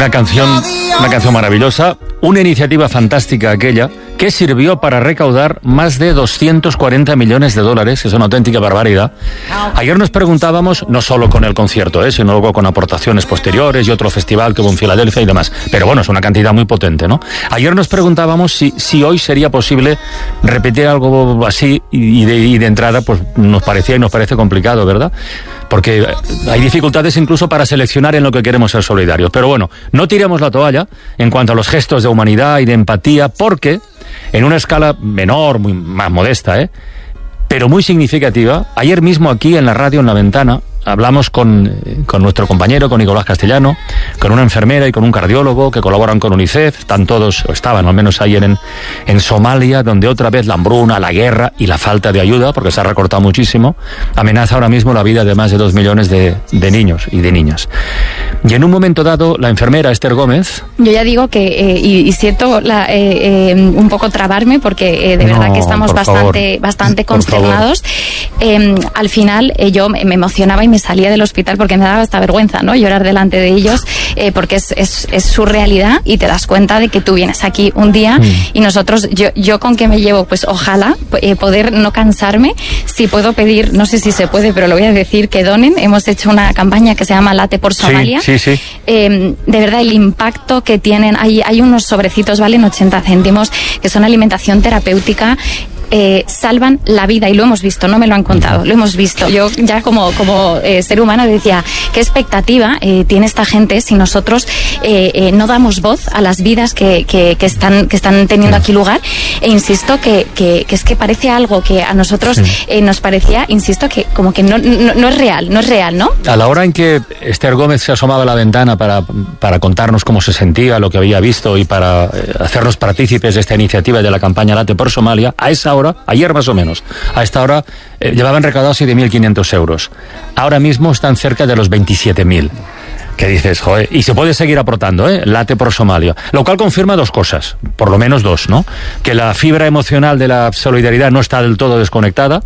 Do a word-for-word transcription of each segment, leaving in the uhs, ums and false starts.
Una canción, una canción maravillosa, una iniciativa fantástica aquella, que sirvió para recaudar más de doscientos cuarenta millones de dólares, es una auténtica barbaridad. Ayer nos preguntábamos, no solo con el concierto, ¿eh? sino luego con aportaciones posteriores y otro festival que hubo en Filadelfia y demás. Pero bueno, es una cantidad muy potente, ¿no? Ayer nos preguntábamos si, si hoy sería posible repetir algo así y de, y de entrada, pues nos parecía y nos parece complicado, ¿verdad? Porque hay dificultades incluso para seleccionar en lo que queremos ser solidarios. Pero bueno, no tiremos la toalla en cuanto a los gestos de humanidad y de empatía, porque en una escala menor, muy más modesta, ¿eh? pero muy significativa, ayer mismo aquí en la radio, en La Ventana, hablamos con, con nuestro compañero, con Nicolás Castellano, con una enfermera y con un cardiólogo que colaboran con UNICEF. Están todos, o estaban al menos ayer en, en Somalia, donde otra vez la hambruna, la guerra y la falta de ayuda, porque se ha recortado muchísimo, amenaza ahora mismo la vida de más de dos millones de, de niños y de niñas. Y en un momento dado, la enfermera Esther Gómez... Yo ya digo que, eh, y, y siento la, eh, eh, un poco trabarme, porque eh, de verdad no, que estamos bastante, favor. bastante consternados. Eh, al final, eh, yo me emocionaba y me salía del hospital porque me daba esta vergüenza, ¿no? Llorar delante de ellos, eh, porque es, es, es su realidad, y te das cuenta de que tú vienes aquí un día mm. y nosotros, yo, yo con qué me llevo, pues ojalá eh, poder no cansarme. Si puedo pedir, no sé si se puede, pero lo voy a decir, que donen. Hemos hecho una campaña que se llama Late por Somalia. Sí, sí, sí. Eh, de verdad, el impacto que tienen, hay, hay unos sobrecitos, valen ochenta céntimos, que son alimentación terapéutica. Eh, salvan la vida, y lo hemos visto, no me lo han contado, lo hemos visto. Yo ya como, como eh, ser humano decía, ¿qué expectativa eh, tiene esta gente si nosotros eh, eh, no damos voz a las vidas que, que, que, están, que están teniendo aquí lugar? E insisto que, que, que es que parece algo que a nosotros eh, nos parecía, insisto, que como que no, no, no es real, no es real, ¿no? A la hora en que Esther Gómez se asomaba a la ventana para, para contarnos cómo se sentía, lo que había visto, y para eh, hacernos partícipes de esta iniciativa de la campaña Late por Somalia, a esa hora, ayer más o menos, a esta hora eh, llevaban recaudados siete mil quinientos euros. Ahora mismo están cerca de los veintisiete mil. Que dices, joder, y se puede seguir aportando, ¿eh? Late por Somalia. Lo cual confirma dos cosas, por lo menos dos, ¿no? Que la fibra emocional de la solidaridad no está del todo desconectada,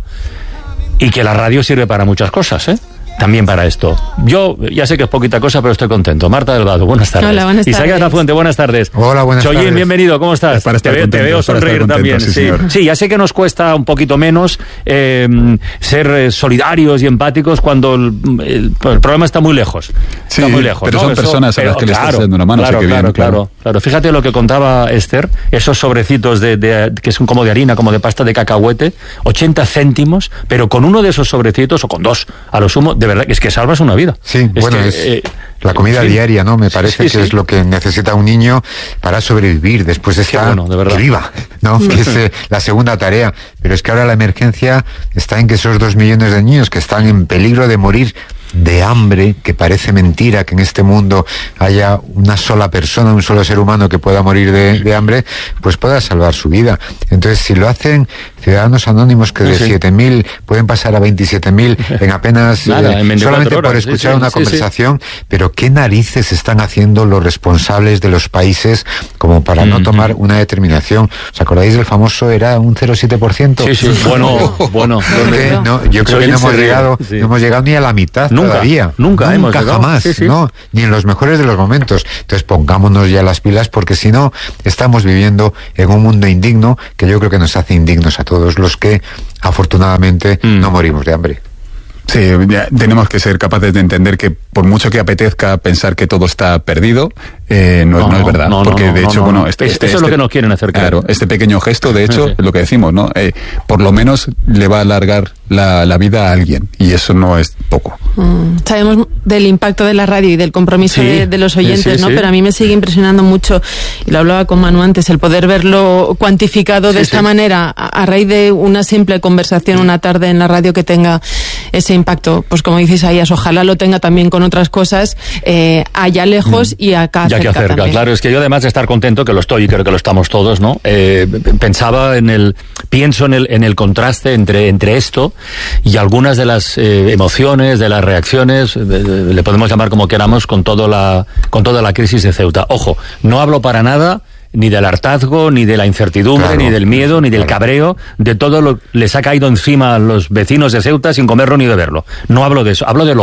y que la radio sirve para muchas cosas, ¿eh? También para esto. Yo ya sé que es poquita cosa, pero estoy contento. Marta del Vado, buenas tardes. Hola, buenas tardes. Isaías Lafuente, buenas tardes. Hola, buenas Chollín, tardes. bienvenido, ¿cómo estás? Para estar te, contento, te veo sonreír contento, también. sí, Sí, sí, ya sé que nos cuesta un poquito menos eh, ser eh, solidarios y empáticos cuando el, el, el problema está muy lejos. Sí, está muy lejos, pero ¿no? son Eso, personas a las pero, que le claro, estás dando una mano, claro, así que claro, bien, claro, claro. claro. Fíjate lo que contaba Esther, esos sobrecitos de, de, que son como de harina, como de pasta de cacahuete, ochenta céntimos, pero con uno de esos sobrecitos, o con dos, a lo sumo, de verdad, es que salvas una vida. Sí, es bueno, que, es eh, la comida en fin. diaria, ¿no? Me parece Sí, sí, que sí. es lo que necesita un niño para sobrevivir después de Qué estar bueno, de verdad. arriba, ¿no? Que es eh, la segunda tarea. Pero es que ahora la emergencia está en que esos dos millones de niños que están en peligro de morir de hambre, que parece mentira que en este mundo haya una sola persona, un solo ser humano que pueda morir de, de hambre, pues pueda salvar su vida. Entonces, si lo hacen ciudadanos anónimos que de Sí. siete mil pueden pasar a veintisiete mil en apenas Nada, eh, en veinticuatro solamente por horas, escuchar sí, sí, una sí, sí. conversación, pero ¿qué narices están haciendo los responsables de los países como para no Mm-hmm. tomar una determinación? ¿Os acordáis del famoso, era un cero coma siete por ciento? Sí, sí, bueno, bueno. Que no, yo creo que no hemos llegado, Sí. no hemos llegado ni a la mitad Nunca, todavía. nunca hemos llegado. jamás, Sí, sí. no, ni en los mejores de los momentos. Entonces pongámonos ya las pilas, porque si no estamos viviendo en un mundo indigno que yo creo que nos hace indignos a todos los que afortunadamente Mm. no morimos de hambre. Sí, ya tenemos que ser capaces de entender que por mucho que apetezca pensar que todo está perdido, eh, no, No, no es verdad. no, no, porque no, de no, hecho, no, bueno, no. este, Es- este, eso es lo este- que nos quieren hacer creer. Claro, este pequeño gesto, de hecho, Sí, sí. es lo que decimos, ¿no? Eh, por lo menos le va a alargar la, la vida a alguien, y eso no es poco. Mm, sabemos del impacto de la radio y del compromiso Sí, de, de los oyentes, sí, sí, ¿no? sí. Pero a mí me sigue impresionando mucho, y lo hablaba con Manu antes, el poder verlo cuantificado de Sí, esta sí. manera, a, a raíz de una simple conversación una tarde en la radio, que tenga ese impacto. Pues como dices, Isaías, ojalá lo tenga también con otras cosas, eh, allá lejos y acá Ya que cerca acerca, también. claro, es que yo además de estar contento, que lo estoy y creo que lo estamos todos, ¿no? Eh, pensaba en el, pienso en el, en el contraste entre, entre esto y algunas de las eh, emociones, de las reacciones, eh, le podemos llamar como queramos, con todo la, con toda la crisis de Ceuta. Ojo, no hablo para nada ni del hartazgo, ni de la incertidumbre, Claro, ni del miedo, ni del claro. cabreo, de todo lo que les ha caído encima a los vecinos de Ceuta sin comerlo ni beberlo. No hablo de eso, hablo del otro.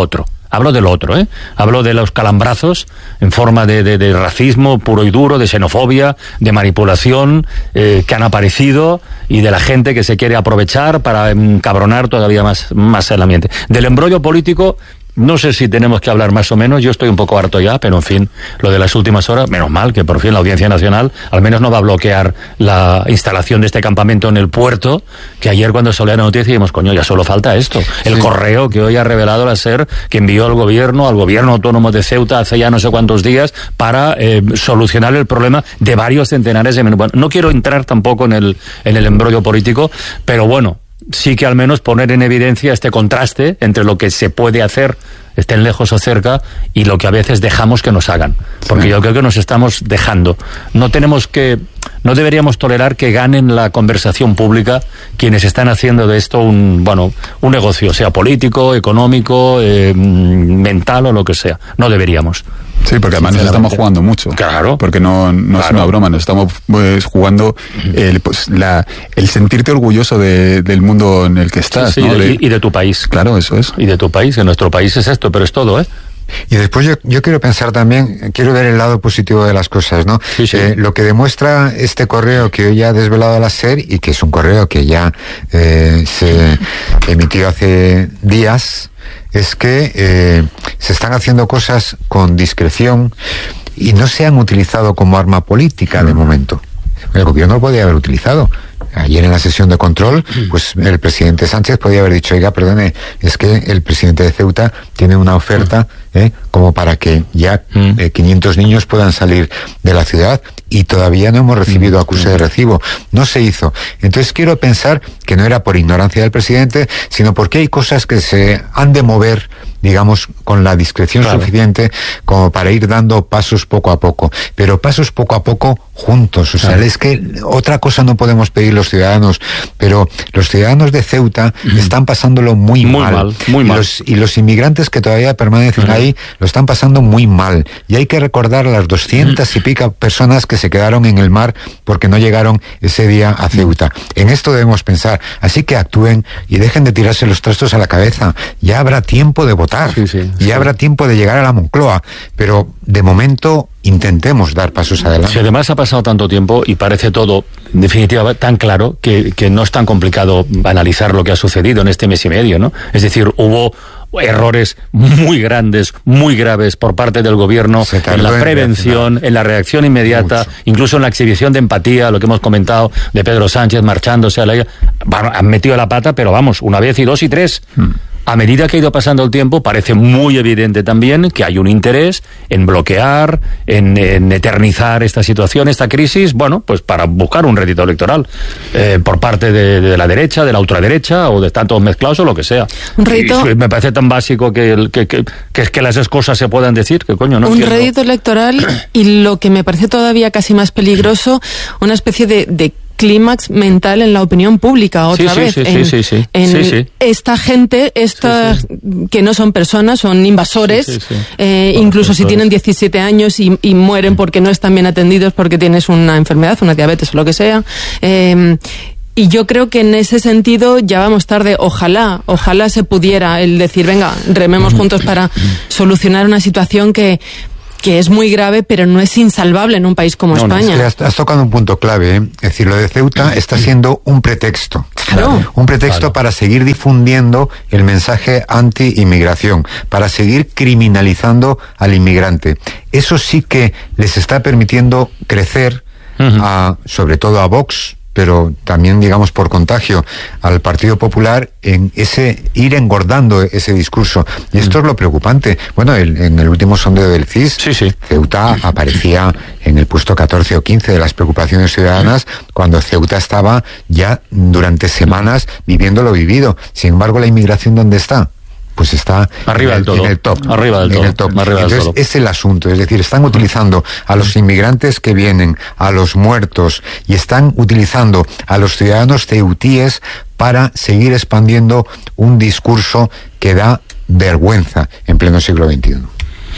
Hablo de lo otro, ¿eh? Hablo de los calambrazos en forma de, de, de racismo puro y duro, de xenofobia, de manipulación eh, que han aparecido y de la gente que se quiere aprovechar para encabronar todavía más, más el ambiente. Del embrollo político, no sé si tenemos que hablar más o menos, yo estoy un poco harto ya, pero en fin, lo de las últimas horas, menos mal que por fin la Audiencia Nacional al menos no va a bloquear la instalación de este campamento en el puerto, que ayer cuando salió la noticia dijimos, coño, ya solo falta esto. El sí. correo que hoy ha revelado la SER, que envió al gobierno, al gobierno autónomo de Ceuta hace ya no sé cuántos días, para eh, solucionar el problema de varios centenares de... Bueno, no quiero entrar tampoco en el, en el embrollo político, pero bueno, sí que al menos poner en evidencia este contraste entre lo que se puede hacer, estén lejos o cerca, y lo que a veces dejamos que nos hagan. Porque sí. yo creo que nos estamos dejando. No tenemos que, no deberíamos tolerar que ganen la conversación pública quienes están haciendo de esto un, bueno, un negocio, sea político, económico, eh, mental o lo que sea. No deberíamos. Sí, porque además nos estamos jugando mucho. Claro. Porque no, no claro. es una broma, nos estamos pues, jugando el, pues, la, el sentirte orgulloso de, del mundo en el que estás. Sí, sí, ¿no? y, de, de, y de tu país. Claro, eso es. Y de tu país, en nuestro país es esto, pero es todo, ¿eh? Y después yo, yo quiero pensar también, quiero ver el lado positivo de las cosas, ¿no? Sí, sí. Eh, lo que demuestra este correo que hoy ha desvelado la SER, y que es un correo que ya eh, se emitió hace días, es que eh, se están haciendo cosas con discreción y no se han utilizado como arma política de momento. El gobierno lo podía haber utilizado. Ayer en la sesión de control, pues el presidente Sánchez podía haber dicho, oiga, perdone, es que el presidente de Ceuta tiene una oferta ¿eh? como para que ya eh, quinientos niños puedan salir de la ciudad y todavía no hemos recibido acuse de recibo. No se hizo. Entonces quiero pensar que no era por ignorancia del presidente, sino porque hay cosas que se han de mover, digamos, con la discreción claro. suficiente como para ir dando pasos poco a poco, pero pasos poco a poco juntos. O sea, claro. es que otra cosa no podemos pedir los ciudadanos, pero los ciudadanos de Ceuta uh-huh. están pasándolo muy, muy mal. mal muy y, mal. Los, y los inmigrantes que todavía permanecen uh-huh. ahí lo están pasando muy mal. Y hay que recordar a las doscientas uh-huh. y pica personas que se quedaron en el mar porque no llegaron ese día a Ceuta. En esto debemos pensar. Así que actúen y dejen de tirarse los trastos a la cabeza. Ya habrá tiempo de votar. Sí, sí, y sí. habrá tiempo de llegar a la Moncloa. Pero de momento intentemos dar pasos adelante. Si además ha pasado tanto tiempo y parece todo, en definitiva, tan claro que, que no es tan complicado analizar lo que ha sucedido en este mes y medio, ¿no? Es decir, hubo errores muy grandes, muy graves por parte del gobierno en la prevención, en, en la reacción inmediata, mucho. Incluso en la exhibición de empatía, lo que hemos comentado de Pedro Sánchez marchándose a la... Bueno, han metido la pata, pero vamos, una vez y dos y tres. Hmm. A medida que ha ido pasando el tiempo, parece muy evidente también que hay un interés en bloquear, en, en eternizar esta situación, esta crisis, bueno, pues para buscar un rédito electoral eh, por parte de, de la derecha, de la ultraderecha o de tantos mezclados o lo que sea. Un rédito... Y me parece tan básico que, que, que, que es que las cosas se puedan decir, que coño, no Un entiendo. rédito electoral y lo que me parece todavía casi más peligroso, una especie de... de clímax mental en la opinión pública otra sí, vez. Sí, sí, en, sí, sí, en sí, sí. esta gente, esta sí, sí. que no son personas, son invasores, sí, sí, sí. Eh, bueno, incluso si tienen diecisiete años y, y mueren porque no están bien atendidos porque tienes una enfermedad, una diabetes o lo que sea. Eh, Y yo creo que en ese sentido ya vamos tarde. Ojalá, ojalá se pudiera el decir, venga, rememos juntos para solucionar una situación que que es muy grave, pero no es insalvable en un país como no, España. No, es que has, has tocado un punto clave, ¿eh? Es decir, lo de Ceuta está siendo un pretexto. Claro. Un pretexto claro. para seguir difundiendo el mensaje anti-inmigración, para seguir criminalizando al inmigrante. Eso sí que les está permitiendo crecer, uh-huh. a, sobre todo a Vox, pero también, digamos, por contagio al Partido Popular, en ese ir engordando ese discurso. Y esto mm. es lo preocupante. Bueno, el, en el último sondeo del C I S, sí, sí. Ceuta aparecía en el puesto catorce o quince de las preocupaciones ciudadanas, cuando Ceuta estaba ya durante semanas viviendo lo vivido. Sin embargo, la inmigración, ¿dónde está? Pues está arriba del todo, en el top. Arriba del en todo. El top. Arriba Entonces, del todo. es el asunto. Es decir, están utilizando a los inmigrantes que vienen, a los muertos, y están utilizando a los ciudadanos ceutíes para seguir expandiendo un discurso que da vergüenza en pleno siglo veintiuno.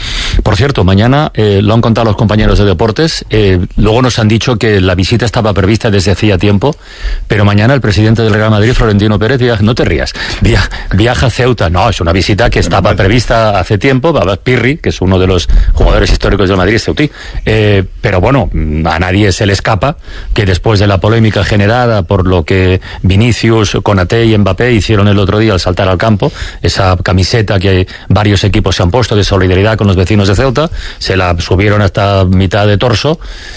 Por cierto, mañana eh, lo han contado los compañeros de deportes, eh, luego nos han dicho que la visita estaba prevista desde hacía tiempo, pero mañana el presidente del Real Madrid, Florentino Pérez, viaja, no te rías, viaja, viaja a Ceuta. No, es una visita que estaba prevista hace tiempo. Pirri, que es uno de los jugadores históricos del Madrid, ceutí, eh, pero bueno, a nadie se le escapa que después de la polémica generada por lo que Vinicius, Konaté y Mbappé hicieron el otro día al saltar al campo, esa camiseta que varios equipos se han puesto de solidaridad con los vecinos de Ceuta, se la subieron hasta mitad de torso.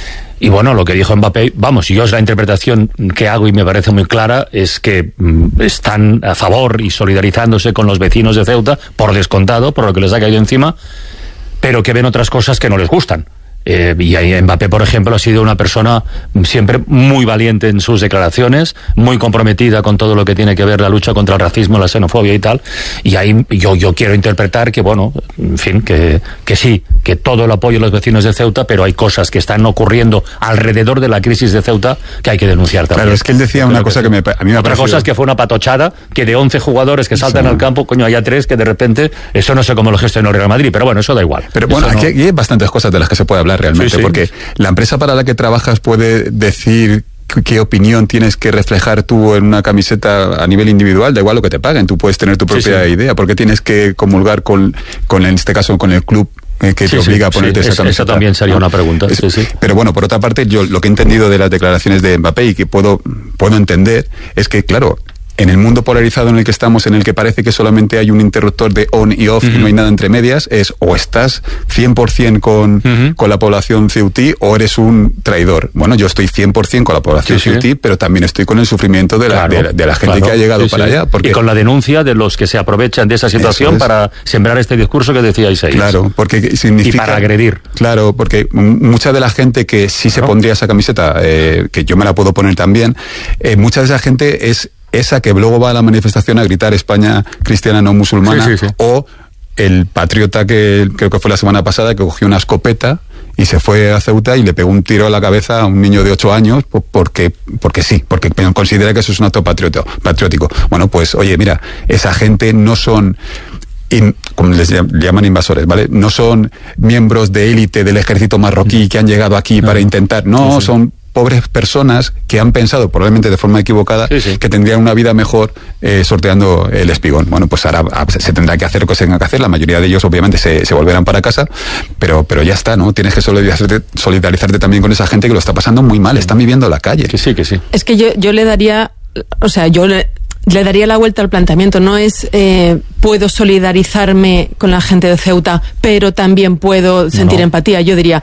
Y bueno, lo que dijo Mbappé, vamos, yo es la interpretación que hago y me parece muy clara, es que mm, están a favor y solidarizándose con los vecinos de Ceuta, por descontado, por lo que les ha caído encima, pero que ven otras cosas que no les gustan. Eh, y ahí Mbappé, por ejemplo, ha sido una persona siempre muy valiente en sus declaraciones, muy comprometida con todo lo que tiene que ver la lucha contra el racismo, la xenofobia y tal. Y ahí yo, yo quiero interpretar que, bueno, en fin, que, que sí, que todo el apoyo a los vecinos de Ceuta, pero hay cosas que están ocurriendo alrededor de la crisis de Ceuta que hay que denunciar también. Claro, es que él decía una cosa que, me, a mí me ha Otra parecido... cosa es que fue una patochada, que de once jugadores que saltan sí. al campo, coño, haya tres que de repente, eso no sé cómo lo gestionó el Real Madrid, pero bueno, eso da igual. Pero bueno, no... aquí hay bastantes cosas de las que se puede hablar realmente, sí, sí. porque la empresa para la que trabajas puede decir qué opinión tienes que reflejar tú en una camiseta a nivel individual, da igual lo que te paguen, tú puedes tener tu propia sí, sí. idea, porque tienes que comulgar con, con, en este caso, con el club que sí, te obliga sí, a ponerte sí, esa camiseta. Esa también sería una pregunta. Es, sí, sí. Pero bueno, por otra parte, yo lo que he entendido de las declaraciones de Mbappé y que puedo, puedo entender es que, claro, en el mundo polarizado en el que estamos, en el que parece que solamente hay un interruptor de on y off uh-huh. y no hay nada entre medias, es o estás cien por ciento con, uh-huh. con la población ceutí o eres un traidor. Bueno, yo estoy cien por ciento con la población sí, ceutí, sí. pero también estoy con el sufrimiento de la, claro, de, de la gente claro. que ha llegado sí, para sí. allá. Porque... Y con la denuncia de los que se aprovechan de esa situación es. para sembrar este discurso que decíais ahí. Claro, porque significa... Y para agredir. Claro, porque mucha de la gente que sí se claro. pondría esa camiseta, eh, que yo me la puedo poner también, eh, mucha de esa gente es... esa que luego va a la manifestación a gritar España cristiana no musulmana, sí, sí, sí. o el patriota que creo que fue la semana pasada que cogió una escopeta y se fue a Ceuta y le pegó un tiro a la cabeza a un niño de ocho años porque, porque sí, porque considera que eso es un acto patriótico. Bueno, pues oye, mira, esa gente no son... In, como les llaman invasores, ¿vale? No son miembros de élite del ejército marroquí que han llegado aquí no. para intentar, no, sí, sí. son pobres personas que han pensado, probablemente de forma equivocada, sí, sí. que tendrían una vida mejor eh, sorteando el espigón. Bueno, pues ahora se tendrá que hacer lo que se tenga que hacer, la mayoría de ellos obviamente se, se volverán para casa, pero, pero ya está, ¿no? Tienes que solidarizarte, solidarizarte también con esa gente que lo está pasando muy mal, están viviendo la calle. Que sí, que sí. Es que yo, yo le daría, o sea, yo le... Le daría la vuelta al planteamiento, no es eh, puedo solidarizarme con la gente de Ceuta, pero también puedo sentir no. empatía. Yo diría,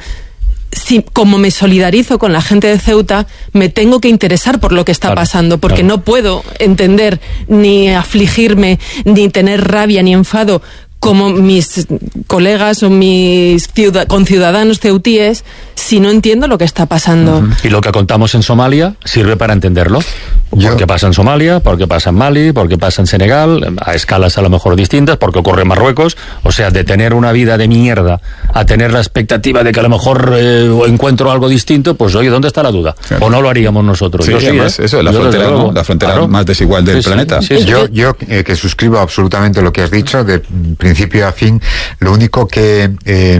si como me solidarizo con la gente de Ceuta, me tengo que interesar por lo que está claro, pasando, porque claro. no puedo entender ni afligirme, ni tener rabia, ni enfado como mis colegas o mis ciudad- conciudadanos ceutíes, si no entiendo lo que está pasando. Uh-huh. Y lo que contamos en Somalia sirve para entenderlo. Yo... Porque pasa en Somalia, porque pasa en Mali, porque pasa en Senegal, a escalas a lo mejor distintas, porque ocurre en Marruecos. O sea, de tener una vida de mierda a tener la expectativa de que a lo mejor eh, encuentro algo distinto, pues oye, ¿dónde está la duda? Claro. O no lo haríamos nosotros. Sí, yo sí, además, ¿eh? eso, la yo frontera, ¿no? La frontera claro. más desigual del sí, planeta. Sí, sí, yo, yo eh, que suscribo absolutamente lo que has dicho, de principio a fin, lo único que... Eh,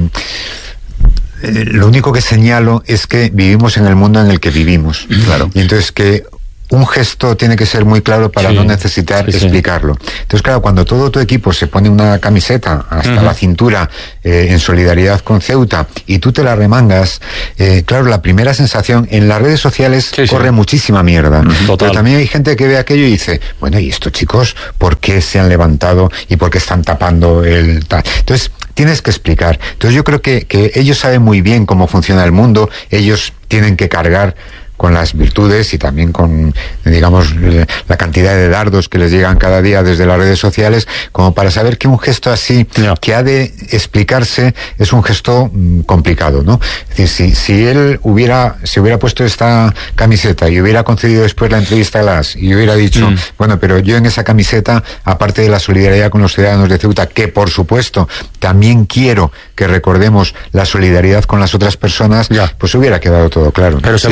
eh, lo único que señalo es que vivimos en el mundo en el que vivimos. Claro. Y entonces que un gesto tiene que ser muy claro para sí, no necesitar sí, explicarlo. Sí. Entonces, claro, cuando todo tu equipo se pone una camiseta hasta uh-huh. la cintura eh, en solidaridad con Ceuta y tú te la remangas, eh, claro, la primera sensación en las redes sociales sí, corre sí. muchísima mierda. Uh-huh. Pero también hay gente que ve aquello y dice, bueno, ¿y estos chicos por qué se han levantado y por qué están tapando el tal? Entonces, tienes que explicar. Entonces yo creo que, que ellos saben muy bien cómo funciona el mundo, ellos tienen que cargar con las virtudes y también con, digamos, la cantidad de dardos que les llegan cada día desde las redes sociales, como para saber que un gesto así, yeah. que ha de explicarse, es un gesto mmm, complicado, ¿no? Es decir, si, si él hubiera, se hubiera puesto esta camiseta y hubiera concedido después la entrevista a las y hubiera dicho, mm. bueno, pero yo en esa camiseta, aparte de la solidaridad con los ciudadanos de Ceuta, que por supuesto también quiero que recordemos la solidaridad con las otras personas, yeah. pues hubiera quedado todo claro, ¿no? Pero según sí, parece, le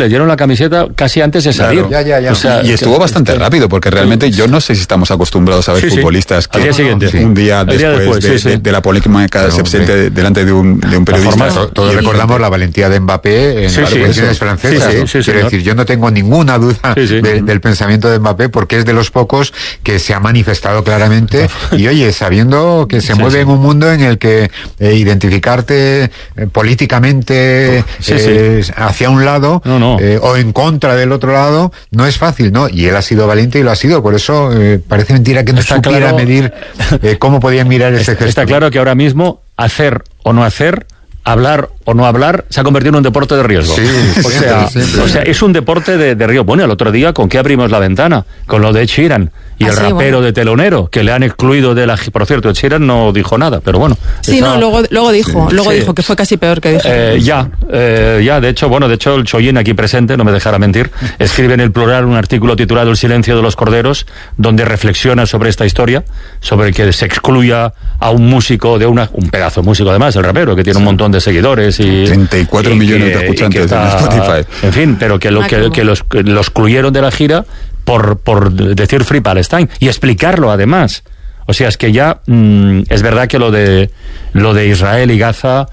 le dieron la camiseta casi antes de salir. Claro. Ya, ya, ya. O sea, y estuvo que, bastante que, rápido, porque realmente yo no sé si estamos acostumbrados a ver sí, futbolistas sí. que Al día siguiente, sí. un día después, día después de, sí, sí. De, de la polémica claro, se presente sí. delante de un, de un periodista. Forma, todos recordamos la valentía de Mbappé en sí, las elecciones sí, francesas. Sí, sí, sí, Quiero decir, yo no tengo ninguna duda sí, sí. De, del pensamiento de Mbappé, porque es de los pocos que se ha manifestado claramente. Y oye, sabiendo que se sí, mueve sí. en un mundo en el que eh, identificarte eh, políticamente sí, eh, sí. hacia un lado no, no. Eh, o en contra del otro lado no es fácil, ¿no? Y él ha sido valiente y lo ha sido. Por eso eh, parece mentira que no está supiera claro, medir eh, cómo podían mirar ese gesto. Está claro que ahora mismo hacer o no hacer, hablar o no hablar, se ha convertido en un deporte de riesgo. Sí, o, siempre, sea, siempre. o sea, es un deporte de, de riesgo. Bueno, el otro día, ¿con qué abrimos la ventana? Con lo de Ed Sheeran y ah, el sí, rapero bueno. de Telonero, que le han excluido de la... Por cierto, Ed Sheeran no dijo nada, pero bueno. Sí, estaba... no, luego, luego dijo, sí, luego sí. dijo que fue casi peor que dijo. Eh, ya, eh, ya, de hecho, bueno, de hecho, el Chollín aquí presente, no me dejará mentir, escribe en El Plural un artículo titulado El silencio de los corderos, donde reflexiona sobre esta historia, sobre que se excluya a un músico de una... un pedazo de músico además, el rapero, que tiene sí. un montón de seguidores y... treinta y cuatro y millones que, de escuchantes está, en Spotify. En fin, pero que, lo, ah, que, que los, que los excluyeron de la gira por, por decir Free Palestine y explicarlo además. O sea, es que ya mmm, es verdad que lo de lo de Israel y Gaza,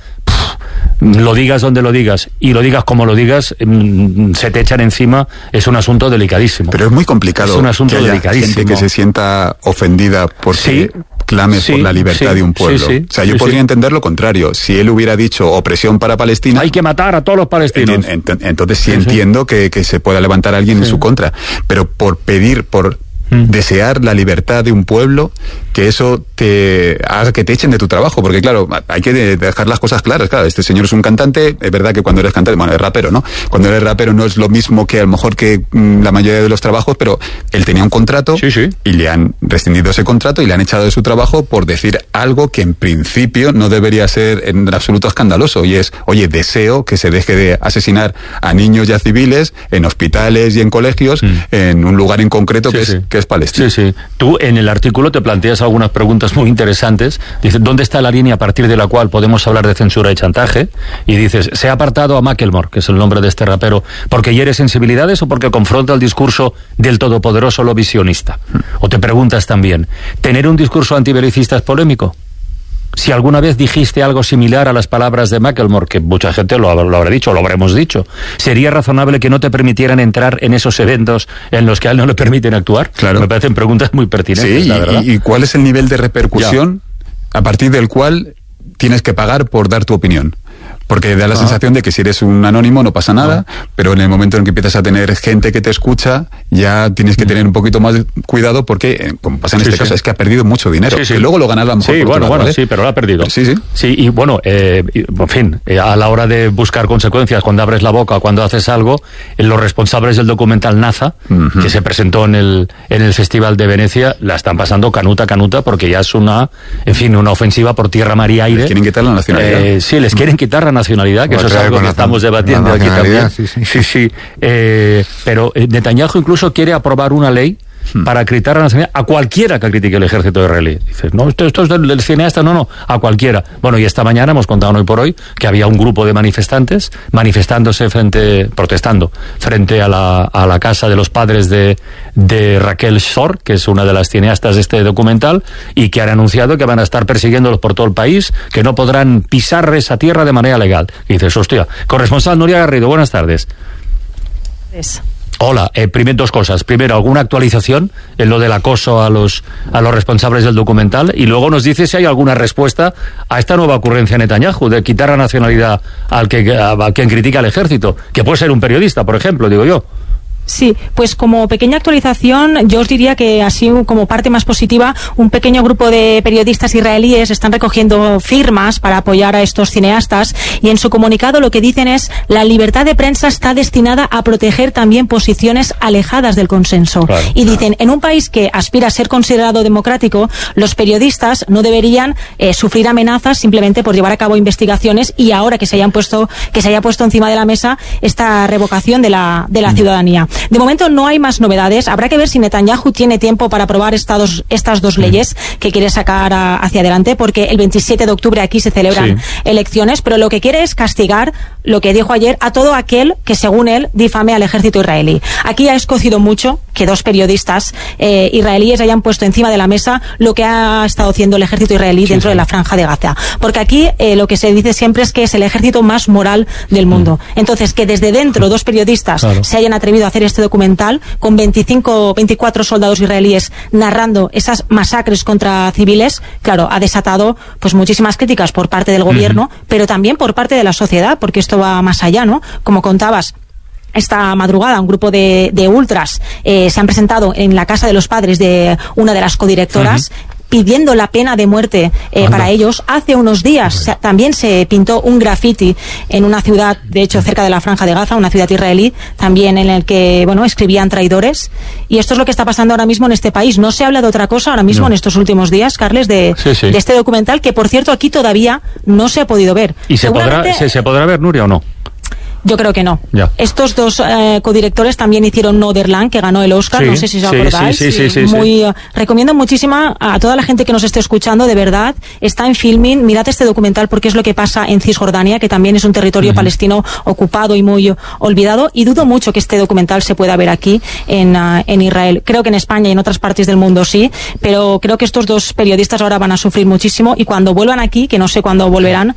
pff, lo digas donde lo digas y lo digas como lo digas, mmm, se te echan encima, es un asunto delicadísimo. Pero es muy complicado es un asunto que haya delicadísimo. gente que se sienta ofendida porque sí. clames sí, por la libertad sí, de un pueblo. Sí, sí, o sea, yo sí, podría sí. entender lo contrario. Si él hubiera dicho opresión para Palestina... Hay que matar a todos los palestinos. Ent ent entonces sí, sí entiendo sí. Que, que se pueda levantar a alguien sí. en su contra. Pero por pedir, por mm. desear la libertad de un pueblo, que eso te haga que te echen de tu trabajo. Porque claro, hay que dejar las cosas claras. Claro, este señor es un cantante. Es verdad que cuando eres cantante, bueno, es rapero, ¿no? Cuando eres rapero no es lo mismo que a lo mejor que mm, la mayoría de los trabajos, pero él tenía un contrato sí, sí. y le han rescindido ese contrato y le han echado de su trabajo por decir algo que en principio no debería ser en absoluto escandaloso, y es, oye, deseo que se deje de asesinar a niños y a civiles en hospitales y en colegios mm. en un lugar en concreto sí, que, sí. Es, que es Palestina. Sí, sí. Tú en el artículo te planteas algunas preguntas muy interesantes. Dices, ¿dónde está la línea a partir de la cual podemos hablar de censura y chantaje? Y dices, ¿se ha apartado a Macklemore, que es el nombre de este rapero, porque hiere sensibilidades o porque confronta el discurso del todopoderoso lo visionista? Mm. O te preguntas también, ¿tener un discurso antibelicista es polémico? Si alguna vez dijiste algo similar a las palabras de Macklemore, que mucha gente lo, lo habrá dicho, lo habremos dicho, ¿sería razonable que no te permitieran entrar en esos eventos en los que a él no le permiten actuar? Claro. Me parecen preguntas muy pertinentes, sí, la y, verdad. ¿Y cuál es el nivel de repercusión ya. a partir del cual tienes que pagar por dar tu opinión? Porque da la ah. sensación de que si eres un anónimo no pasa nada, ah. pero en el momento en que empiezas a tener gente que te escucha, ya tienes que tener un poquito más de cuidado porque, como pasa en sí, este sí. caso, es que ha perdido mucho dinero. Sí, sí. Que luego lo ganará a lo mejor. Sí, por bueno, lado, bueno, ¿vale? sí, pero lo ha perdido. Pero sí, sí. Sí, y bueno, eh, en fin, eh, a la hora de buscar consecuencias, cuando abres la boca, cuando haces algo, eh, los responsables del documental Naza, uh-huh. que se presentó en el, en el Festival de Venecia, la están pasando canuta, canuta, porque ya es una, en fin, una ofensiva por tierra, mar y aire. Les quieren quitar la nacionalidad. Eh, sí, les quieren quitar la nacionalidad, que eso es algo que estamos debatiendo aquí también. Sí, sí. sí, sí. Eh, pero Netanyahu incluso quiere aprobar una ley para criticar a la nacionalidad a cualquiera que critique el ejército israelí. Dices, no, esto, esto es del, del cineasta, no, no, a cualquiera. Bueno, y esta mañana hemos contado hoy por hoy que había un grupo de manifestantes manifestándose frente, protestando frente a la, a la casa de los padres de, de Raquel Shor, que es una de las cineastas de este documental, y que han anunciado que van a estar persiguiéndolos por todo el país, que no podrán pisar esa tierra de manera legal. Y dices, hostia, corresponsal Nuria Garrido, buenas tardes. Es. Hola, eh, primero dos cosas. Primero, alguna actualización en lo del acoso a los a los responsables del documental, y luego nos dice si hay alguna respuesta a esta nueva ocurrencia de Netanyahu de quitar la nacionalidad al que a, a quien critica al ejército, que puede ser un periodista, por ejemplo, digo yo. Sí, pues como pequeña actualización, yo os diría que así como parte más positiva, un pequeño grupo de periodistas israelíes están recogiendo firmas para apoyar a estos cineastas, y en su comunicado lo que dicen es: la libertad de prensa está destinada a proteger también posiciones alejadas del consenso. Claro, y dicen, claro. en un país que aspira a ser considerado democrático, los periodistas no deberían eh, sufrir amenazas simplemente por llevar a cabo investigaciones, y ahora que se hayan puesto, que se haya puesto encima de la mesa esta revocación de la, de la mm. ciudadanía. De momento no hay más novedades. Habrá que ver si Netanyahu tiene tiempo para aprobar estas dos, estas dos leyes que quiere sacar a, hacia adelante, porque el veintisiete de octubre aquí se celebran sí. elecciones, pero lo que quiere es castigar, lo que dijo ayer, a todo aquel que según él difame al ejército israelí. Aquí ha escocido mucho que dos periodistas eh, israelíes hayan puesto encima de la mesa lo que ha estado haciendo el ejército israelí dentro sí, sí. de la Franja de Gaza, porque aquí eh, lo que se dice siempre es que es el ejército más moral del mundo. Entonces, que desde dentro dos periodistas claro. se hayan atrevido a hacer este documental con veinticinco, veinticuatro soldados israelíes narrando esas masacres contra civiles, claro, ha desatado pues muchísimas críticas por parte del gobierno, uh-huh. pero también por parte de la sociedad, porque esto va más allá, ¿no? Como contabas, esta madrugada un grupo de, de ultras eh, se han presentado en la casa de los padres de una de las codirectoras uh-huh. pidiendo la pena de muerte eh, para ellos. Hace unos días se, también se pintó un graffiti en una ciudad, de hecho cerca de la Franja de Gaza, una ciudad israelí, también en el que, bueno, escribían traidores. Y esto es lo que está pasando ahora mismo en este país. No se habla de otra cosa ahora mismo no. en estos últimos días, Carles, de, sí, sí. de este documental que, por cierto, aquí todavía no se ha podido ver. ¿Y se podrá, se, se podrá ver, Nuria, o no? Yo creo que no. Ya. Estos dos eh, codirectores también hicieron Noderland, que ganó el Oscar, sí, no sé si os sí, acordáis. Sí, sí, sí, sí, Muy, sí. Uh, recomiendo muchísimo a toda la gente que nos esté escuchando, de verdad, está en Filmin, mirad este documental porque es lo que pasa en Cisjordania, que también es un territorio uh-huh. palestino ocupado y muy uh, olvidado, y dudo mucho que este documental se pueda ver aquí en, uh, en Israel. Creo que en España y en otras partes del mundo sí, pero creo que estos dos periodistas ahora van a sufrir muchísimo, y cuando vuelvan aquí, que no sé cuándo volverán,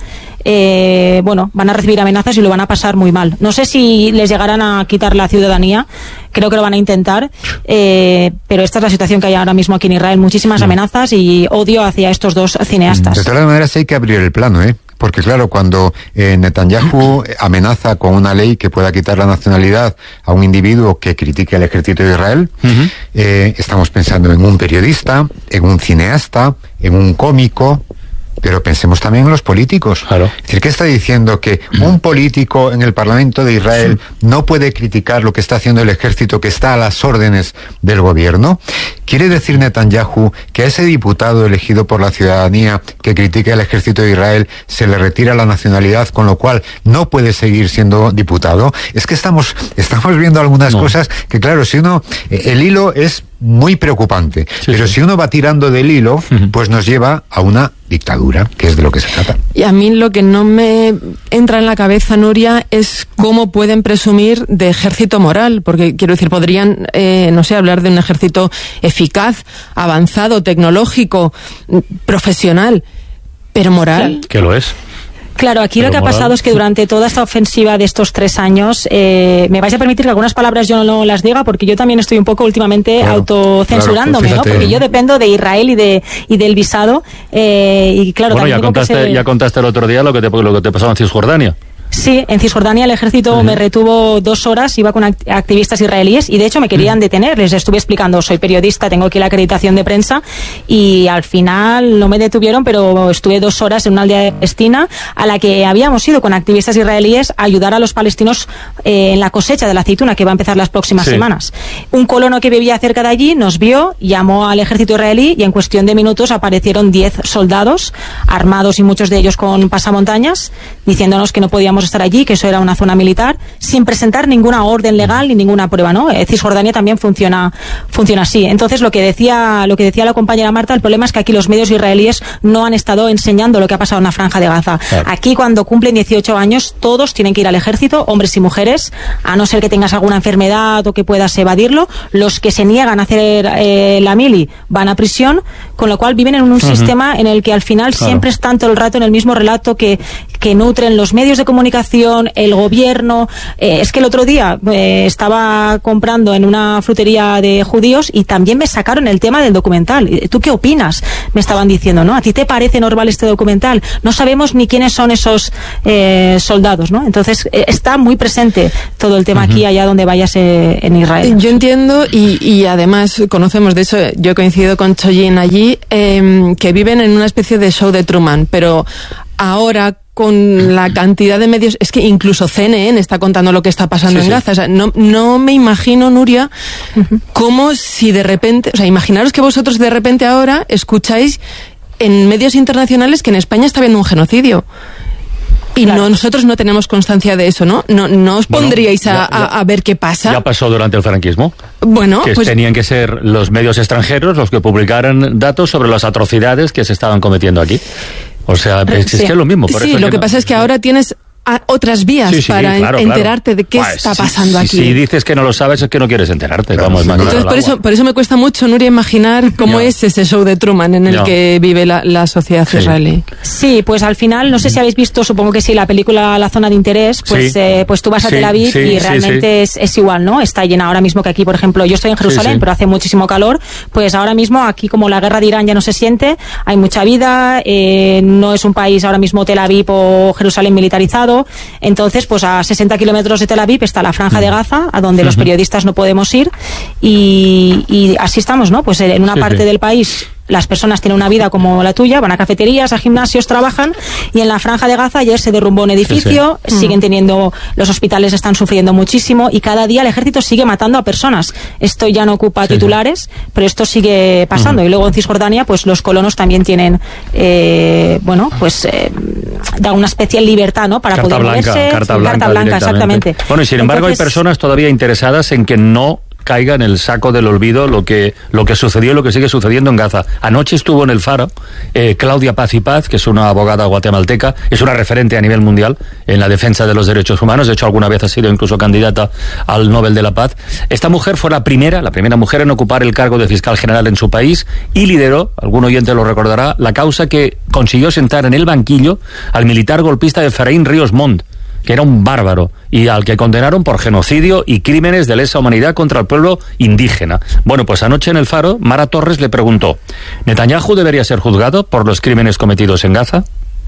eh, bueno, van a recibir amenazas y lo van a pasar muy mal. No sé si les llegarán a quitar la ciudadanía, creo que lo van a intentar, eh, pero esta es la situación que hay ahora mismo aquí en Israel, muchísimas amenazas y odio hacia estos dos cineastas. De todas maneras hay que abrir el plano, ¿eh? Porque claro, cuando eh, Netanyahu amenaza con una ley que pueda quitar la nacionalidad a un individuo que critique el ejército de Israel, uh-huh. eh, estamos pensando en un periodista, en un cineasta, en un cómico, pero pensemos también en los políticos. Claro. Es decir, ¿qué está diciendo? Que un político en el Parlamento de Israel no puede criticar lo que está haciendo el ejército, que está a las órdenes del gobierno. ¿Quiere decir Netanyahu que a ese diputado elegido por la ciudadanía que critica el ejército de Israel se le retira la nacionalidad, con lo cual no puede seguir siendo diputado? Es que estamos, estamos viendo algunas no. cosas que, claro, si uno, el hilo es muy preocupante, sí, pero sí. si uno va tirando del hilo, pues nos lleva a una dictadura, que es de lo que se trata. Y a mí lo que no me entra en la cabeza, Nuria, es cómo pueden presumir de ejército moral, porque quiero decir, podrían, eh, no sé, hablar de un ejército eficaz, avanzado, tecnológico, profesional, pero moral. ¿Qué lo es? Claro, aquí Pero lo que moral. ha pasado es que durante toda esta ofensiva de estos tres años, eh, me vais a permitir que algunas palabras yo no las diga, porque yo también estoy un poco últimamente claro, autocensurándome, claro, pues ¿no? Porque yo dependo de Israel y de y del visado, eh, y claro... Bueno, ya contaste, se... ya contaste el otro día lo que te, lo que te pasaba en Cisjordania. Sí, en Cisjordania el ejército uh-huh. me retuvo dos horas, iba con act- activistas israelíes y de hecho me querían uh-huh. detener, les estuve explicando, soy periodista, tengo aquí la acreditación de prensa, y al final no me detuvieron, pero estuve dos horas en una aldea palestina a la que habíamos ido con activistas israelíes a ayudar a los palestinos eh, en la cosecha de la aceituna que va a empezar las próximas sí. semanas. Un colono que vivía cerca de allí nos vio, llamó al ejército israelí y en cuestión de minutos aparecieron diez soldados armados y muchos de ellos con pasamontañas, diciéndonos que no podíamos estar allí, que eso era una zona militar, sin presentar ninguna orden legal ni ninguna prueba, ¿no? Eh, Cisjordania también funciona funciona así. Entonces, lo que decía lo que decía la compañera Marta, el problema es que aquí los medios israelíes no han estado enseñando lo que ha pasado en la Franja de Gaza. Claro. Aquí, cuando cumplen dieciocho años, todos tienen que ir al ejército, hombres y mujeres, a no ser que tengas alguna enfermedad o que puedas evadirlo. Los que se niegan a hacer eh, la mili van a prisión, con lo cual viven en un uh-huh. sistema en el que al final claro. siempre están todo el rato en el mismo relato que, que nutren los medios de comunicación, el gobierno. Eh, es que el otro día eh, estaba comprando en una frutería de judíos y también me sacaron el tema del documental. ¿Tú qué opinas? Me estaban diciendo, ¿no? ¿A ti te parece normal este documental? No sabemos ni quiénes son esos eh, soldados, ¿no? Entonces eh, está muy presente todo el tema uh-huh. aquí, allá donde vayas eh, en Israel. Yo entiendo y, y además conocemos, de hecho yo he coincidido con Choyin allí, eh, que viven en una especie de show de Truman, pero ahora con la cantidad de medios, es que incluso C N N está contando lo que está pasando sí, en sí. Gaza. O sea, no, no me imagino, Nuria, uh-huh. como si de repente, o sea, imaginaros que vosotros de repente ahora escucháis en medios internacionales que en España está habiendo un genocidio. Y claro. no, nosotros no tenemos constancia de eso, ¿no? ¿No, no os bueno, pondríais ya, a, a, a ver qué pasa? Ya pasó durante el franquismo. Bueno, que pues tenían que ser los medios extranjeros los que publicaran datos sobre las atrocidades que se estaban cometiendo aquí. O sea, es, sí. es que es lo mismo. Por sí, eso lo que, que no, pasa es que ahora tienes a otras vías sí, sí, para claro, enterarte claro. de qué pues, está pasando si, aquí. Si dices que no lo sabes es que no quieres enterarte. Claro, vamos, sí, más Entonces, por eso, por eso me cuesta mucho, Nuria, imaginar cómo ya. es ese show de Truman en el ya. que vive la, la sociedad sí. israelí. Sí, pues al final, no sé si habéis visto, supongo que sí, la película La Zona de Interés, pues, sí. eh, pues tú vas a sí, Tel Aviv sí, y realmente sí, sí. Es, es igual, ¿no? Está llena ahora mismo que aquí, por ejemplo, yo estoy en Jerusalén, sí, sí. pero hace muchísimo calor, pues ahora mismo aquí como la guerra de Irán ya no se siente, hay mucha vida, eh, no es un país ahora mismo Tel Aviv o Jerusalén militarizado, entonces pues a sesenta kilómetros de Tel Aviv está la Franja de Gaza, a donde uh-huh. los periodistas no podemos ir, y, y así estamos, ¿no? Pues en una sí, parte sí. del país las personas tienen una vida como la tuya, van a cafeterías, a gimnasios, trabajan, y en la Franja de Gaza ayer se derrumbó un edificio, sí, sí. siguen teniendo, los hospitales están sufriendo muchísimo, y cada día el ejército sigue matando a personas. Esto ya no ocupa sí, titulares, sí. pero esto sigue pasando. Uh-huh. Y luego en Cisjordania, pues los colonos también tienen, eh, bueno, pues eh, da una especial libertad, ¿no? Para carta poder blanca, moverse. Carta blanca, carta blanca exactamente. Bueno, y sin embargo Entonces, hay personas todavía interesadas en que no caiga en el saco del olvido lo que lo que sucedió y lo que sigue sucediendo en Gaza. Anoche estuvo en el Faro eh, Claudia Paz y Paz, que es una abogada guatemalteca, es una referente a nivel mundial en la defensa de los derechos humanos, de hecho alguna vez ha sido incluso candidata al Nobel de la Paz. Esta mujer fue la primera, la primera mujer en ocupar el cargo de fiscal general en su país y lideró, algún oyente lo recordará, la causa que consiguió sentar en el banquillo al militar golpista de Efraín Ríos Montt, que era un bárbaro, y al que condenaron por genocidio y crímenes de lesa humanidad contra el pueblo indígena. Bueno, pues anoche en el Faro, Mara Torres le preguntó, ¿Netanyahu debería ser juzgado por los crímenes cometidos en Gaza?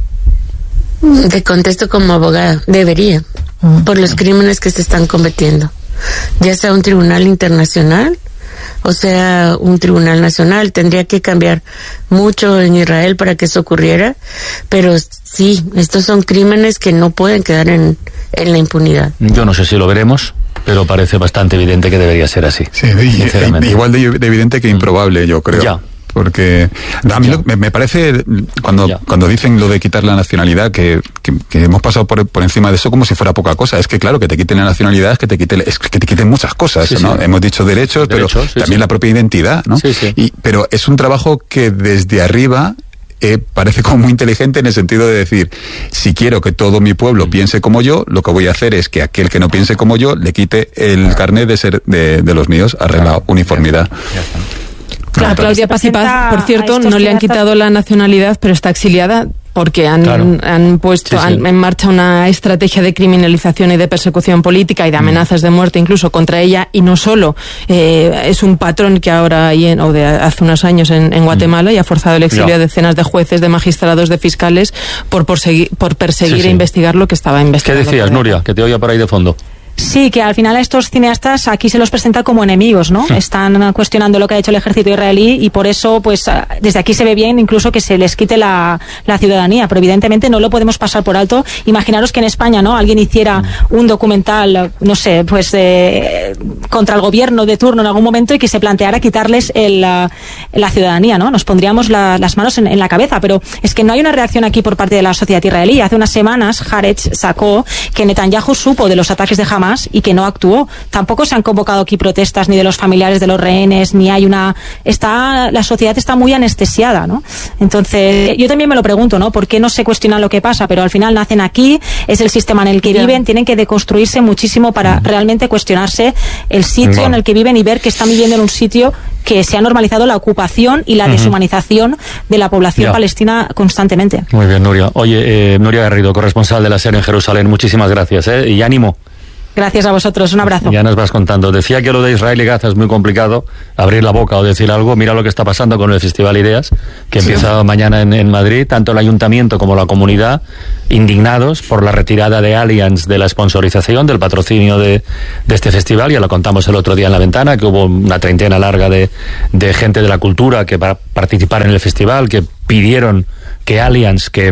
Te contesto como abogada, debería, por los crímenes que se están cometiendo. Ya sea un tribunal internacional, o sea, un tribunal nacional, tendría que cambiar mucho en Israel para que eso ocurriera, pero sí, estos son crímenes que no pueden quedar en, en la impunidad. Yo no sé si lo veremos, pero parece bastante evidente que debería ser así. Sí, y, igual de, de evidente que improbable, yo creo. Ya. Porque a mí lo, me, me parece, cuando ya. cuando dicen lo de quitar la nacionalidad, que, que, que hemos pasado por, por encima de eso como si fuera poca cosa. Es que claro, que te quiten la nacionalidad es que te quiten, es que te quiten muchas cosas, sí, ¿no? Sí. Hemos dicho derechos, derechos pero sí, también sí. la propia identidad, ¿no? Sí, sí. Y, pero es un trabajo que desde arriba Eh, parece como muy inteligente en el sentido de decir, si quiero que todo mi pueblo mm. piense como yo, lo que voy a hacer es que aquel que no piense como yo le quite el carnet de ser de, de los míos, arregla uniformidad. Ya está. Claro, Claudia Paz y Paz, por cierto, no le han quitado la nacionalidad, pero está exiliada porque han, claro. han puesto sí, sí. Han, en marcha una estrategia de criminalización y de persecución política y de amenazas de muerte incluso contra ella, y no solo eh, es un patrón que ahora hay en, o de hace unos años en, en Guatemala, y ha forzado el exilio a decenas de jueces, de magistrados, de fiscales por, por, segui, por perseguir sí, sí. e investigar lo que estaba investigando. ¿Qué decías, Nuria? Que te oía por ahí de fondo. Sí, que al final a estos cineastas aquí se los presenta como enemigos, ¿no? Sí. Están cuestionando lo que ha hecho el ejército israelí, y por eso, pues, desde aquí se ve bien incluso que se les quite la, la ciudadanía, pero evidentemente no lo podemos pasar por alto. Imaginaros que en España, ¿no? Alguien hiciera un documental, no sé, pues, eh, contra el gobierno de turno en algún momento, y que se planteara quitarles el, la, la ciudadanía, ¿no? Nos pondríamos la, las manos en, en la cabeza, pero es que no hay una reacción aquí por parte de la sociedad israelí. Hace unas semanas, Haaretz sacó que Netanyahu supo de los ataques de Hamas y que no actuó. Tampoco se han convocado aquí protestas ni de los familiares de los rehenes, ni hay una... está la sociedad está muy anestesiada, ¿no? Entonces, yo también me lo pregunto, ¿no? ¿Por qué no se cuestiona lo que pasa? Pero al final nacen aquí, es el sistema en el que viven, tienen que deconstruirse muchísimo para realmente cuestionarse el sitio en el que viven y ver que están viviendo en un sitio que se ha normalizado la ocupación y la uh-huh. deshumanización de la población ya. palestina constantemente. Muy bien, Nuria. Oye, eh, Nuria Garrido, corresponsal de la SER en Jerusalén, muchísimas gracias, ¿eh? Y ánimo. Gracias a vosotros, un abrazo. Ya nos vas contando. Decía que lo de Israel y Gaza es muy complicado, abrir la boca o decir algo. Mira lo que está pasando con el Festival Ideas, que sí. empieza mañana en, en Madrid. Tanto el ayuntamiento como la comunidad indignados por la retirada de Allianz de la sponsorización, del patrocinio de, de este festival. Ya lo contamos el otro día en La Ventana, que hubo una treintena larga de, de gente de la cultura que para participar en el festival, que pidieron que Allianz, que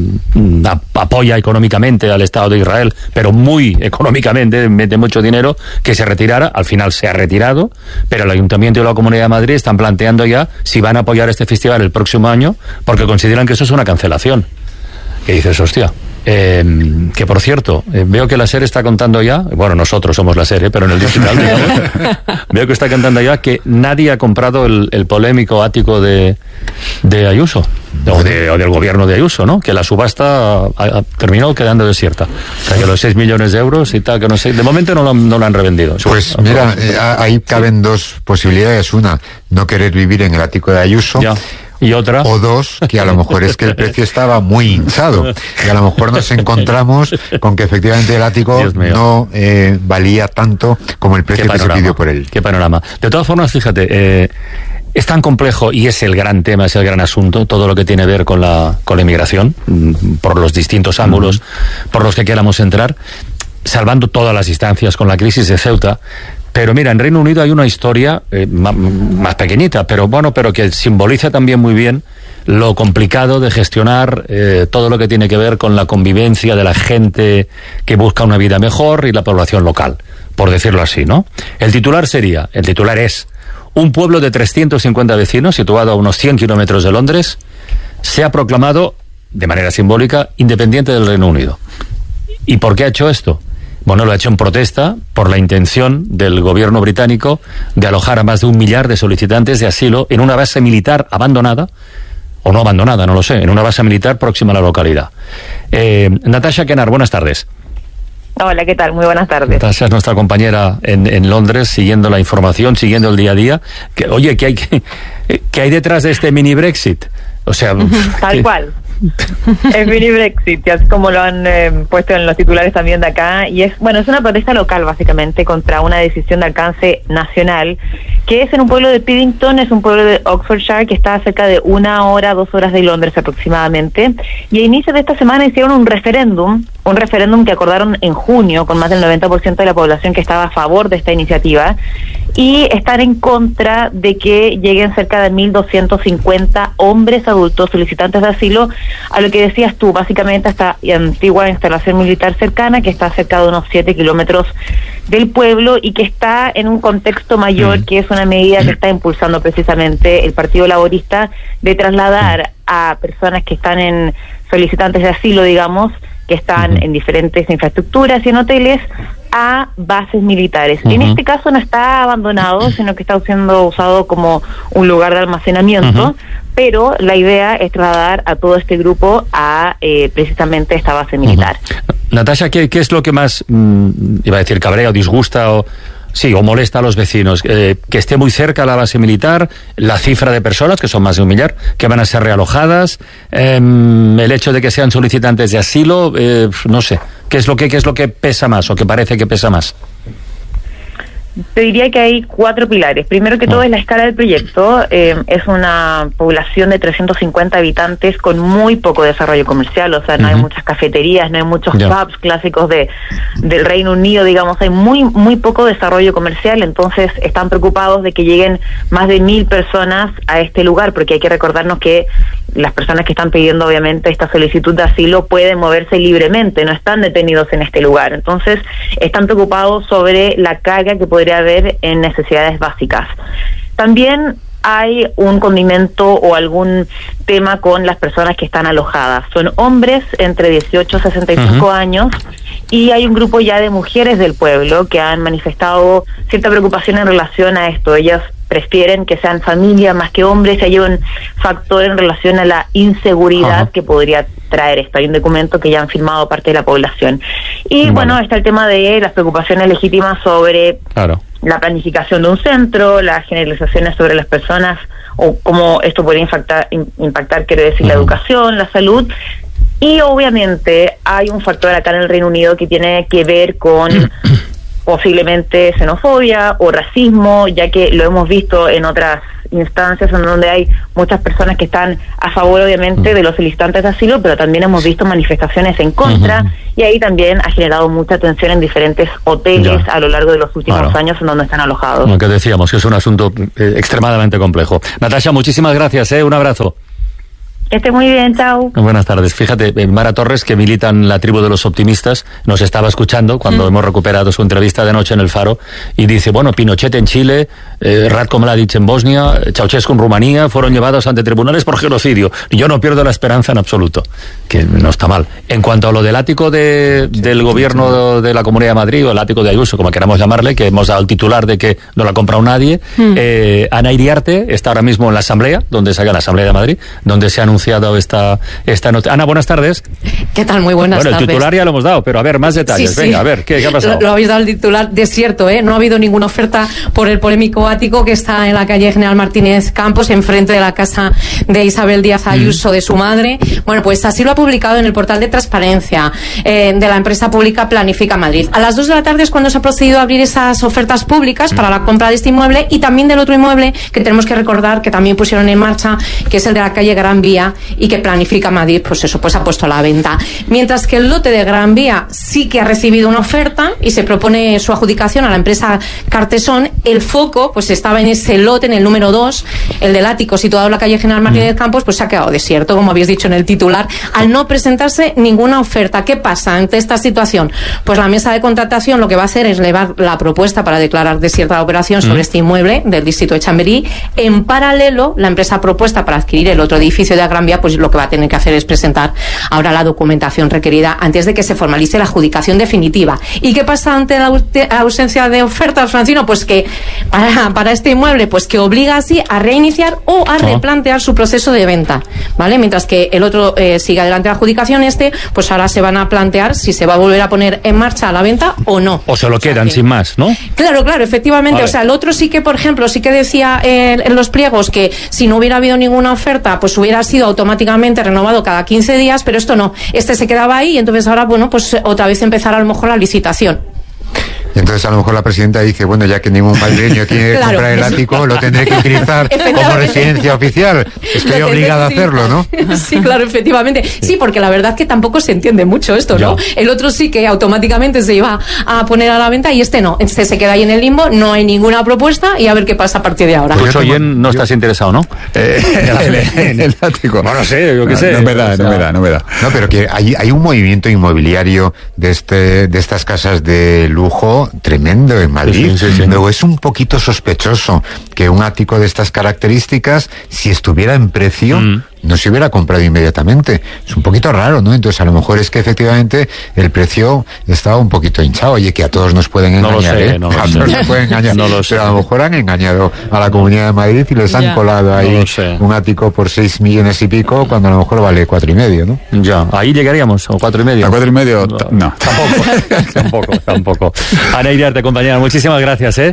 mm, apoya económicamente al Estado de Israel, pero muy económicamente, mete mucho dinero, que se retirara. Al final se ha retirado, pero el Ayuntamiento y la Comunidad de Madrid están planteando ya si van a apoyar este festival el próximo año, porque consideran que eso es una cancelación. ¿Qué dices, hostia? Eh, que por cierto, eh, veo que la SER está contando ya, bueno, nosotros somos la SER, eh, pero en el digital, digamos, veo que está contando ya que nadie ha comprado el, el polémico ático de, de Ayuso, o, de, o del gobierno de Ayuso, ¿no? Que la subasta ha, ha terminado quedando desierta. O sea, que los seis millones de euros y tal, que no sé, de momento no lo, no lo han revendido. Pues mira, eh, ahí caben dos posibilidades. Una, no querer vivir en el ático de Ayuso. Ya. Y otra. O dos, que a lo mejor es que el precio estaba muy hinchado. Y a lo mejor nos encontramos con que efectivamente el ático no eh, valía tanto como el precio que se pidió por él. Qué panorama. De todas formas, fíjate, eh, es tan complejo y es el gran tema, es el gran asunto, todo lo que tiene que ver con la, con la inmigración, por los distintos ángulos uh-huh. por los que queramos entrar, salvando todas las instancias con la crisis de Ceuta. Pero mira, en Reino Unido hay una historia eh, más, más pequeñita, pero bueno, pero que simboliza también muy bien lo complicado de gestionar eh, todo lo que tiene que ver con la convivencia de la gente que busca una vida mejor y la población local, por decirlo así, ¿no? El titular sería, el titular es: un pueblo de trescientos cincuenta vecinos, situado a unos cien kilómetros de Londres, se ha proclamado, de manera simbólica, independiente del Reino Unido. ¿Y por qué ha hecho esto? Bueno, lo ha hecho en protesta por la intención del gobierno británico de alojar a más de un millar de solicitantes de asilo en una base militar abandonada, o no abandonada, no lo sé, en una base militar próxima a la localidad. Eh, Natasha Kenar, buenas tardes. Hola, ¿qué tal? Muy buenas tardes. Natasha es nuestra compañera en, en Londres, siguiendo la información, siguiendo el día a día. Que, oye, ¿qué hay, qué, qué hay detrás de este mini Brexit? O sea, tal ¿qué? cual. Es mini Brexit, así como lo han eh, puesto en los titulares también de acá, y es, bueno, es una protesta local básicamente contra una decisión de alcance nacional, que es en un pueblo de Piddington, es un pueblo de Oxfordshire que está a cerca de una hora, dos horas de Londres aproximadamente, y a inicios de esta semana hicieron un referéndum, un referéndum que acordaron en junio con más del noventa por ciento de la población que estaba a favor de esta iniciativa, y están en contra de que lleguen cerca de mil doscientos cincuenta hombres adultos solicitantes de asilo a lo que decías tú, básicamente a esta antigua instalación militar cercana que está cerca de unos siete kilómetros del pueblo y que está en un contexto mayor, mm. que es una medida que está impulsando precisamente el Partido Laborista de trasladar a personas que están en solicitantes de asilo, digamos, que están uh-huh. en diferentes infraestructuras y en hoteles, a bases militares. Uh-huh. En este caso no está abandonado, sino que está siendo usado como un lugar de almacenamiento, uh-huh. pero la idea es trasladar a todo este grupo a eh, precisamente esta base militar. Uh-huh. Natasha, ¿qué, ¿qué es lo que más, mmm, iba a decir, cabrea o disgusta o... Sí, o molesta a los vecinos, eh, que esté muy cerca la base militar, la cifra de personas, que son más de un millar, que van a ser realojadas, eh, el hecho de que sean solicitantes de asilo, eh, no sé, ¿qué es lo que, qué es lo que pesa más o que parece que pesa más? Te diría que hay cuatro pilares. Primero que todo es la escala del proyecto. Eh, es una población de trescientos cincuenta habitantes con muy poco desarrollo comercial, o sea, no uh-huh. hay muchas cafeterías, no hay muchos yeah. pubs clásicos de del Reino Unido, digamos, hay muy muy poco desarrollo comercial, entonces están preocupados de que lleguen más de mil personas a este lugar, porque hay que recordarnos que las personas que están pidiendo obviamente esta solicitud de asilo pueden moverse libremente, no están detenidos en este lugar, entonces están preocupados sobre la carga que podría haber en necesidades básicas. También hay un condimento o algún tema con las personas que están alojadas. Son hombres entre dieciocho y sesenta y cinco uh-huh. años, y hay un grupo ya de mujeres del pueblo que han manifestado cierta preocupación en relación a esto. Ellas prefieren que sean familia más que hombres, y hay un factor en relación a la inseguridad uh-huh. que podría traer esto. Hay un documento que ya han firmado parte de la población. Y vale. bueno, está el tema de las preocupaciones legítimas sobre claro. la planificación de un centro, las generalizaciones sobre las personas, o cómo esto podría impactar, impactar quiero decir, uh-huh. la educación, la salud. Y obviamente hay un factor acá en el Reino Unido que tiene que ver con posiblemente xenofobia o racismo, ya que lo hemos visto en otras instancias en donde hay muchas personas que están a favor obviamente de los solicitantes de asilo, pero también hemos visto manifestaciones en contra, uh-huh. y ahí también ha generado mucha tensión en diferentes hoteles ya. a lo largo de los últimos claro. años en donde están alojados. Lo que decíamos, que es un asunto eh, extremadamente complejo. Natasha, muchísimas gracias, ¿eh? Un abrazo. Que esté muy bien, chao. Buenas tardes. Fíjate, Mara Torres, que milita en la tribu de los optimistas, nos estaba escuchando cuando mm. hemos recuperado su entrevista de noche en El Faro y dice, bueno, Pinochet en Chile, eh, Ratko Mladic en Bosnia, Ceausescu en Rumanía, fueron llevados ante tribunales por genocidio. Yo no pierdo la esperanza en absoluto, que no está mal. En cuanto a lo del ático de, del gobierno de la Comunidad de Madrid, o el ático de Ayuso, como queramos llamarle, que hemos dado el titular de que no lo ha comprado nadie, mm. eh, Ana Iriarte está ahora mismo en la Asamblea, donde se haga la Asamblea de Madrid, donde se ha anunciado esta, esta noche. Ana, buenas tardes. ¿Qué tal? Muy buenas bueno, tardes. El titular ya lo hemos dado, pero a ver, más detalles. Sí, Venga, sí. a ver, ¿qué, qué ha pasado? Lo, lo habéis dado el titular, desierto, ¿eh? No ha habido ninguna oferta por el polémico ático que está en la calle General Martínez Campos, enfrente de la casa de Isabel Díaz Ayuso, mm. de su madre. Bueno, pues así lo ha publicado en el portal de transparencia eh, de la empresa pública Planifica Madrid. A las dos de la tarde es cuando se ha procedido a abrir esas ofertas públicas mm. para la compra de este inmueble y también del otro inmueble que tenemos que recordar que también pusieron en marcha, que es el de la calle Gran Vía y que Planifica Madrid, pues eso, pues ha puesto a la venta. Mientras que el lote de Gran Vía sí que ha recibido una oferta y se propone su adjudicación a la empresa Cartesón, el foco pues estaba en ese lote, en el número dos, el del ático situado en la calle General Martínez Campos, pues se ha quedado desierto, como habéis dicho en el titular, al no presentarse ninguna oferta. ¿Qué pasa ante esta situación? Pues la mesa de contratación lo que va a hacer es elevar la propuesta para declarar desierta la operación sobre mm. este inmueble del distrito de Chamberí. En paralelo, la empresa propuesta para adquirir el otro edificio de la Gran Vía, pues lo que va a tener que hacer es presentar ahora la documentación requerida antes de que se formalice la adjudicación definitiva. ¿Y qué pasa ante la ausencia de ofertas, Francino? Pues que para, para este inmueble, pues que obliga así a reiniciar o a replantear su proceso de venta, ¿vale? Mientras que el otro eh, sigue adelante la adjudicación, este, pues ahora se van a plantear si se va a volver a poner en marcha la venta o no. O se lo o sea quedan que, sin más, ¿no? Claro, claro, efectivamente. Vale. O sea, el otro sí que, por ejemplo, sí que decía eh, en los pliegos que si no hubiera habido ninguna oferta, pues hubiera sido automáticamente renovado cada quince días, pero esto no. Este se quedaba ahí y entonces ahora, bueno, pues otra vez empezar a lo mejor la licitación. Y entonces a lo mejor la presidenta dice, bueno, ya que ningún madrileño quiere claro, comprar el ático, lo tendré que utilizar como residencia oficial. Estoy obligada a hacerlo, ¿no? Sí, claro, efectivamente. Sí, porque la verdad que tampoco se entiende mucho esto, ¿no? Ya. El otro sí que automáticamente se iba a poner a la venta y este no. Este se queda ahí en el limbo, no hay ninguna propuesta y a ver qué pasa a partir de ahora. Pues Oyen, no yo... estás interesado, ¿no? Eh, en, el, en el ático. No, no sé, yo qué sé. No me da, no me da, no me da. No, pero que hay, hay un movimiento inmobiliario de, este, de estas casas de lujo tremendo en Madrid. Sí, sí, sí. Luego es un poquito sospechoso que un ático de estas características, si estuviera en precio, mm. no se hubiera comprado inmediatamente. Es un poquito raro, ¿no? Entonces a lo mejor es que efectivamente el precio estaba un poquito hinchado. Oye, que a todos nos pueden engañar, no lo sé, ¿eh? No lo a sé. todos nos pueden engañar. No lo sé. Pero a lo mejor han engañado a la Comunidad de Madrid y les han ya. colado ahí no sé. un ático por seis millones y pico, cuando a lo mejor vale cuatro y medio, ¿no? Ya, ahí llegaríamos, o cuatro y medio. A cuatro y medio, no. no. Tampoco, tampoco, tampoco. Ana Iriarte, compañera, muchísimas gracias, ¿eh?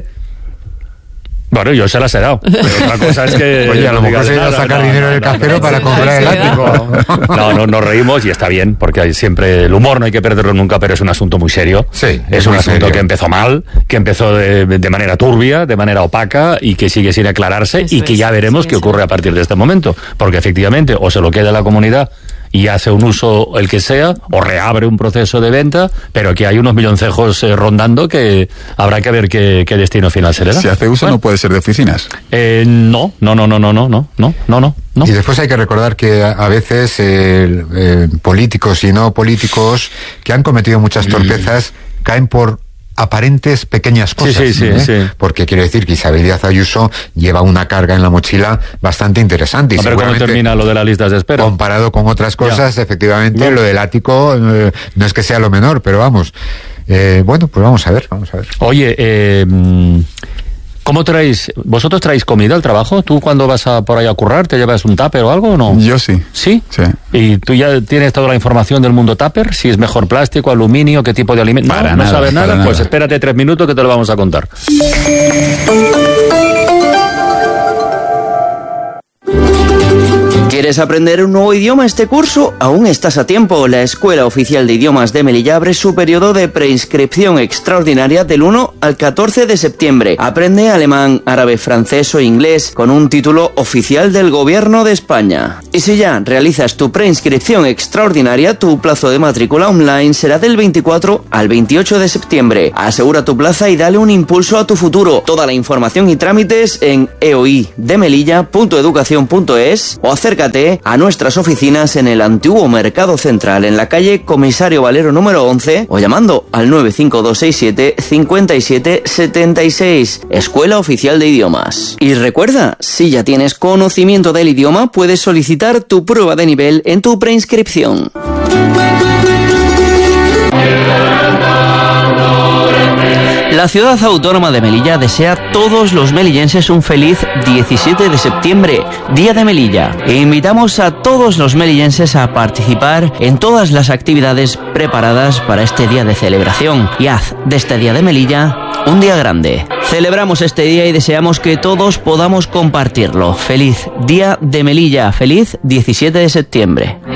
Bueno, yo se las he dado. Pero otra cosa es que... Oye, a lo mejor se iba a sacar no, dinero no, del no, cajero no, para no, comprar el ático. No, no, nos reímos y está bien, porque hay siempre... El humor no hay que perderlo nunca, pero es un asunto muy serio. Sí, es un asunto serio. que empezó mal, que empezó de, de manera turbia, de manera opaca, y que sigue sin aclararse, Eso y que es, ya veremos sí, qué sí. ocurre a partir de este momento. Porque efectivamente, o se lo queda la comunidad y hace un uso el que sea, o reabre un proceso de venta, pero que hay unos milloncejos eh, rondando que habrá que ver qué, qué destino final se le da. Si hace uso, bueno, no puede ser de oficinas. Eh, no, no, no, no, no, no, no, no, no, no. No. Y después hay que recordar que a, a veces eh, eh, políticos y no políticos que han cometido muchas torpezas mm. caen por aparentes pequeñas cosas, sí, sí, ¿eh? sí, sí. Porque quiere decir que Isabel Díaz Ayuso lleva una carga en la mochila bastante interesante. Y a ver cuándo termina lo de las listas de espera. Comparado con otras cosas, ya. efectivamente, ya. lo del ático eh, no es que sea lo menor, pero vamos. Eh, bueno, pues vamos a ver, vamos a ver. Oye, eh... ¿cómo traéis? ¿Vosotros traéis comida al trabajo? ¿Tú cuando vas a, por ahí a currar te llevas un tupper o algo o no? Yo sí. ¿Sí? Sí. ¿Y tú ya tienes toda la información del mundo tupper? Si es mejor plástico, aluminio, qué tipo de alimento. Para ¿No, nada, ¿No sabes nada? nada? Pues espérate tres minutos que te lo vamos a contar. ¿Quieres aprender un nuevo idioma este curso? Aún estás a tiempo. La Escuela Oficial de Idiomas de Melilla abre su periodo de preinscripción extraordinaria del uno al catorce de septiembre. Aprende alemán, árabe, francés o inglés con un título oficial del Gobierno de España. Y si ya realizas tu preinscripción extraordinaria, tu plazo de matrícula online será del veinticuatro al veintiocho de septiembre. Asegura tu plaza y dale un impulso a tu futuro. Toda la información y trámites en eoidemelilla punto educación punto es o acércate acércate a nuestras oficinas en el antiguo Mercado Central, en la calle Comisario Valero número once, o llamando al nueve cinco dos seis siete cinco siete siete seis. Escuela Oficial de Idiomas. Y recuerda, si ya tienes conocimiento del idioma, puedes solicitar tu prueba de nivel en tu preinscripción. La ciudad autónoma de Melilla desea a todos los melillenses un feliz diecisiete de septiembre, Día de Melilla. E invitamos a todos los melillenses a participar en todas las actividades preparadas para este día de celebración. Y haz de este Día de Melilla un día grande. Celebramos este día y deseamos que todos podamos compartirlo. Feliz Día de Melilla, feliz diecisiete de septiembre.